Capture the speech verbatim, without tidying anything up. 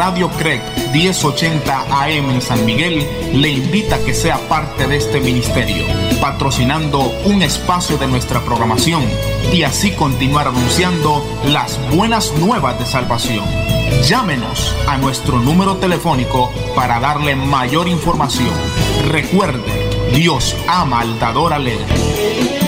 Radio Creek diez ochenta A M en San Miguel le invita a que sea parte de este ministerio, patrocinando un espacio de nuestra programación y así continuar anunciando las buenas nuevas de salvación. Llámenos a nuestro número telefónico para darle mayor información. Recuerde, Dios ama al dador alegre.